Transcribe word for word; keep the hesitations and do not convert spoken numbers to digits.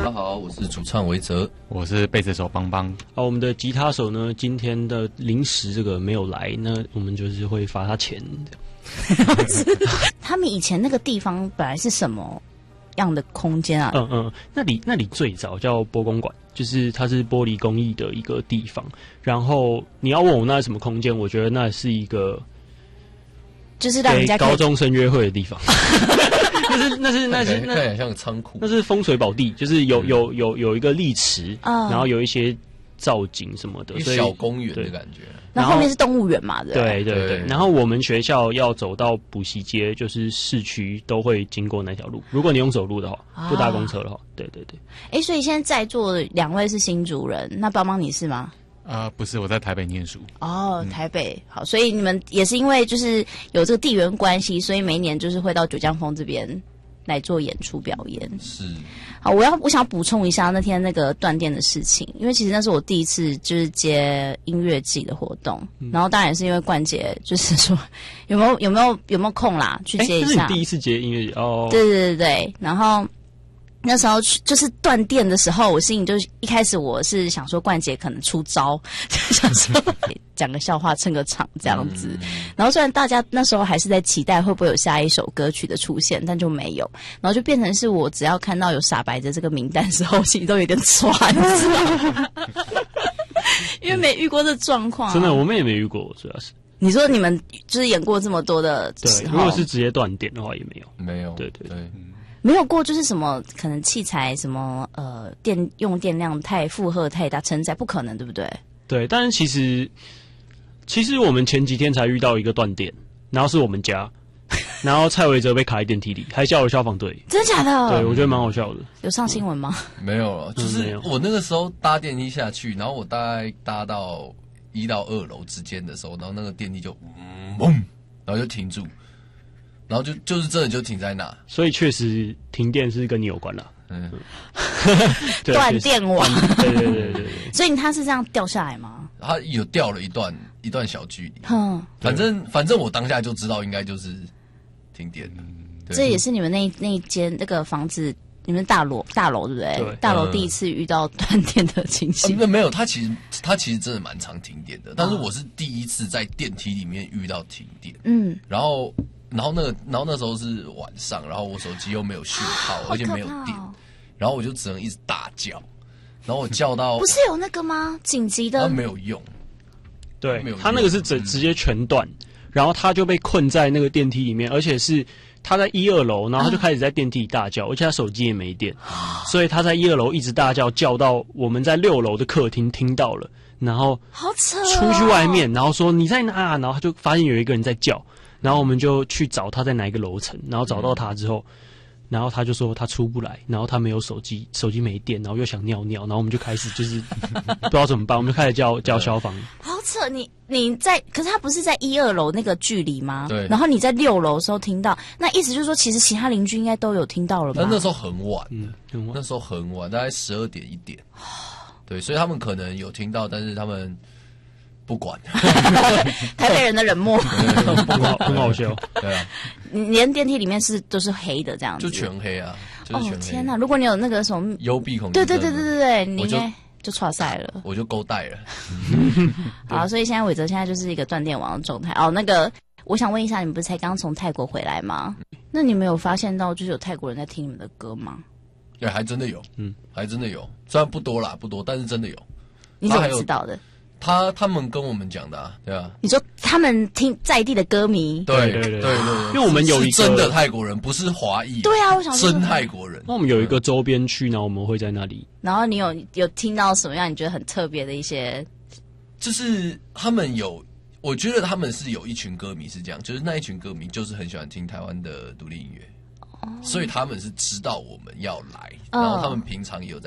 家好，我是主唱维泽， 我是贝斯手邦邦。 好，我们的吉他手呢，今天的临时这个没有来，那我们就是会罚他钱。 他们以前那个地方本来是什么样的空间啊？ 嗯嗯，那里那里最早叫波公馆，就是它是玻璃工艺的一个地方。然后你要问我那是什么空间，我觉得那是一个就是让人家给高中生约会的地方。那是那是那是那看起来像仓库， 那是风水宝地，就是有有有有一个丽池， 嗯、 然后有一些造景什么的， 一个小公园的感觉。 然后后面是动物园嘛，对对对对。然后我们学校要走到补习街，就是市区都会经过那条路。如果你用走路的话，不搭公车的话，啊、对对对。 哎，所以现在在座的两位是新竹人，那邦邦你是吗？ 啊、呃，不是，我在台北念书。 哦，台北、嗯、好，所以你们也是因为就是有这个地缘关系，所以每一年就是会到九江峰这边来做演出表演。 是。 好，我要我想补充一下那天那个断电的事情，因为其实那是我第一次就是接音乐季的活动，嗯、然后当然是因为冠杰就是说有没有有没有有没有空啦去接一下。 这是你第一次接音乐季哦？ 对对对对，然后。那时候就是断电的时候，我心里就一开始我是想说冠杰可能出招，就想说讲个笑话蹭个场这样子。嗯、然后虽然大家那时候还是在期待会不会有下一首歌曲的出现，但就没有。然后就变成是我只要看到有傻白的这个名单的时候，心里都有点喘，因为没遇过这状况、啊。 真的，我们也没遇过，主要是。 你说你们就是演过这么多的时候，对，如果是直接断电的话，也没有， 没有， 对对对。 对没有过，就是什么可能器材什么呃电用电量太负荷太大承载不可能，对不对？ 对，但是其实其实我们前几天才遇到一个断电，然后是我们家，然后蔡维哲被卡在电梯里，还叫了消防队。 真的假的？ 对，我觉得蛮好笑的。 有上新闻吗？ 没有了，就是我那个时候搭电梯下去，然后我大概搭到一到二楼之间的时候，然后那个电梯就嗯嘣，然后就停住。然后就就是真的就停在那， 所以确实停电是跟你有关啦。嗯， 断电网。 对对对对对。 所以它是这样掉下来吗？ 它有掉了一段一段小距离。嗯，反正反正我当下就知道应该就是停电了。 这也是你们那那一间那个房子，你们大楼大楼对不对？ 对。 大楼第一次遇到断电的情形。 那、呃、没有，它其实它其实真的蛮常停电的，但是我是第一次在电梯里面遇到停电。嗯，然后。然后那个，然后那时候是晚上，然后我手机又没有讯号，而且没有电，然后我就只能一直大叫，然后我叫到不是有那个吗？紧急的， 它没有用， 对，他那个是直直接全断，然后他就被困在那个电梯里面，而且是他在一二楼，然后他就开始在电梯里大叫，而且他手机也没电，所以他在一二楼一直大叫，叫到我们在六楼的客厅听到了，然后好扯， 出去外面，然后说你在哪？然后他就发现有一个人在叫。然后我们就去找他在哪一个楼层，然后找到他之后，然后他就说他出不来，然后他没有手机，手机没电，然后又想尿尿，然后我们就开始就是不知道怎么办，我们就开始叫叫消防。 好扯，你你在，可是他不是在一二楼那个距离吗？ 对。 然后你在六楼的时候听到，那意思就是说，其实其他邻居应该都有听到了吧？ 但那时候很晚， 嗯，很晚， 那时候很晚，大概十二点一点。对，所以他们可能有听到，但是他们。不管， 台北人的冷漠， 很好，很好笑。 对啊， 你连电梯里面是都是黑的这样子， 就全黑啊，就是全黑。 哦天哪！如果你有那个什么幽闭恐惧症，对对对对对对，你应该就剉赛了， 我就勾带了。 好，所以现在伟哲现在就是一个断电网的状态。哦，那个我想问一下，你们不是才刚从泰国回来吗？那你们有发现到就是有泰国人在听你们的歌吗？ 对，还真的有，嗯，还真的有，虽然不多啦，不多，但是真的有。 你怎么知道的？ 他他们跟我们讲的啊，对啊。 你说他们听在地的歌迷， 对对对对对， 因为我们有一个真的泰国人，不是华裔。 对啊，我想说真泰国人。 那我们有一个周边区，然后我们会在那里。 然后你有有听到什么样你觉得很特别的一些？ 就是他们有，我觉得他们是有一群歌迷是这样，就是那一群歌迷就是很喜欢听台湾的独立音乐，哦、所以他们是知道我们要来，然后他们平常也有在。